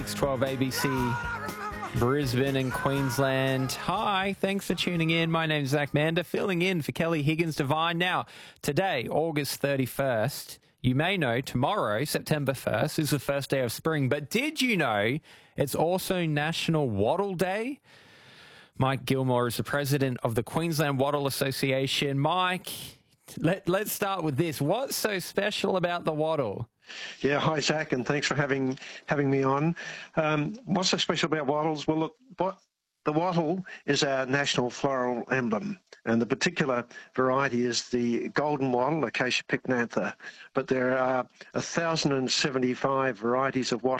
612 ABC, Brisbane and Queensland. Hi, thanks for tuning in. My name's Zach Mander, filling in for Kelly Higgins-Devine. Now, today, August 31st, you may know tomorrow, September 1st, is the first day of spring. But did you know it's also National Wattle Day? Mike Gilmore is the president of the Queensland Wattle Association. Mike, let's start with this. What's so special about the wattle? Yeah, hi Zach, and thanks for having me on. What's so special about wattles? Well, look, the wattle is our national floral emblem, and the particular variety is the golden wattle, Acacia pycnantha. But there are 1,075 varieties of wattle